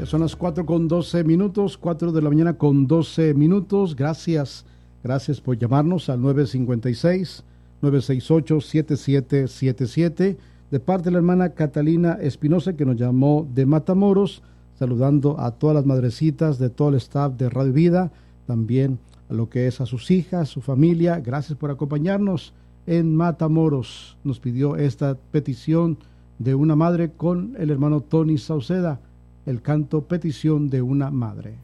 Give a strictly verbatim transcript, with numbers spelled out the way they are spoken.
Son las cuatro con doce minutos, cuatro de la mañana con doce minutos. Gracias, gracias por llamarnos al nueve cinco seis, nueve seis ocho, siete siete siete siete. De parte de la hermana Catalina Espinosa, que nos llamó de Matamoros, saludando a todas las madrecitas de todo el staff de Radio Vida, también a lo que es a sus hijas, su familia. Gracias por acompañarnos en Matamoros. Nos pidió esta petición de una madre con el hermano Tony Sauceda, el canto Petición de una Madre.